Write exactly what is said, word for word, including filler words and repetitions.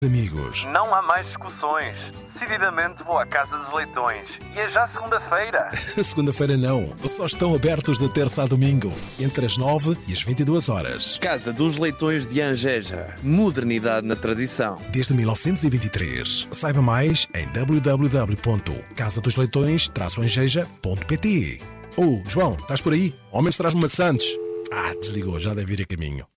Amigos, Não há mais discussões. Decididamente vou à Casa dos Leitões. E é já segunda-feira. segunda-feira não. Só estão abertos de terça a domingo, entre as nove e as vinte e duas horas. Casa dos Leitões de Angeja. Modernidade na tradição. Desde mil novecentos e vinte e três. Saiba mais em w w w ponto casa dos leitões traço angeja ponto p t. Oh, João, estás por aí? Ao menos traz-me maçantes. Ah, desligou, já deve ir a caminho.